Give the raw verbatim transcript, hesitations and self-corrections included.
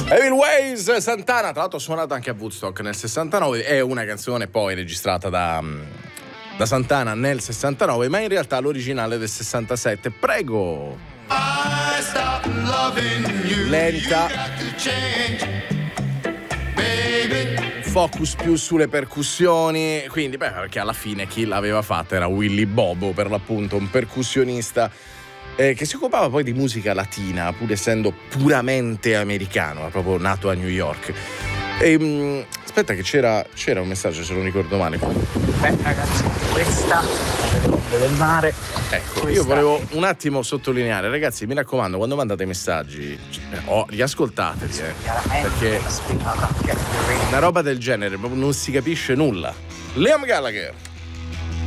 Evil Ways, Santana, tra l'altro suonata anche a Woodstock nel sessantanove, è una canzone poi registrata da, da Santana nel sessantanove, ma in realtà l'originale è del sessantasette. Prego. Lenta, focus più sulle percussioni, quindi beh, perché alla fine chi l'aveva fatta era Willy Bobo, per l'appunto un percussionista Eh, che si occupava poi di musica latina, pur essendo puramente americano, proprio nato a New York. E, mh, aspetta che c'era, c'era un messaggio, se non ricordo male. Beh ragazzi, questa è l'onde del mare. Ecco, questa io volevo un attimo sottolineare, ragazzi, mi raccomando, quando mandate messaggi, oh, riascoltateli, eh, perché una roba del genere proprio non si capisce nulla. Liam Gallagher.